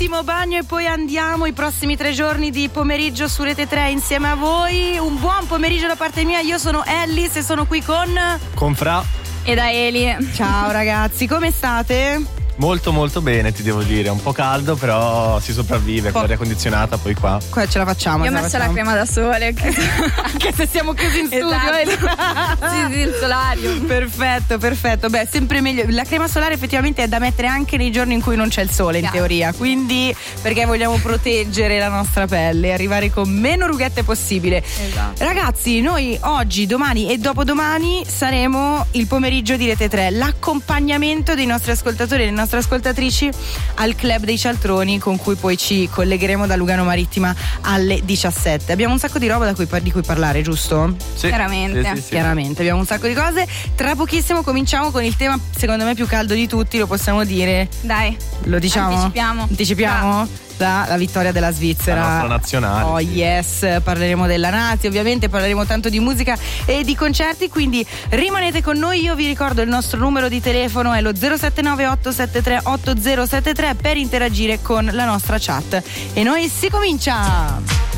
ultimo bagno e poi andiamo i prossimi 3 giorni di pomeriggio su Rete 3 insieme a voi. Un buon pomeriggio da parte mia, io sono Ellis e sono qui con Fra e da Eli. Ciao ragazzi, come state? molto molto bene, ti devo dire, un po' caldo però si sopravvive con l'aria condizionata, poi qua Ce la facciamo. Io ho messo la crema da sole anche se siamo chiusi in studio. Esatto. Sì, il solarium. Perfetto. Beh, sempre meglio. La crema solare effettivamente è da mettere anche nei giorni in cui non c'è il sole, in teoria. Quindi, perché vogliamo proteggere la nostra pelle e arrivare con meno rughette possibile. Esatto. Ragazzi, noi oggi, domani e dopodomani saremo il pomeriggio di Rete 3, l'accompagnamento dei nostri ascoltatori e delle nostre ascoltatrici al Club dei Cialtroni, con cui poi ci collegheremo da Lugano Marittima alle 17. Abbiamo un sacco di roba di cui parlare, giusto? sì, Chiaramente. sì. Chiaramente abbiamo un sacco di cose. Tra pochissimo cominciamo con il tema secondo me più caldo di tutti, lo possiamo dire? Dai, Lo diciamo? Anticipiamo? La vittoria della Svizzera, la nostra nazionale. Oh yes, parleremo della Nazi, ovviamente parleremo tanto di musica e di concerti, quindi rimanete con noi. Io vi ricordo il nostro numero di telefono è lo 079 873 8073 per interagire con la nostra chat e noi si comincia.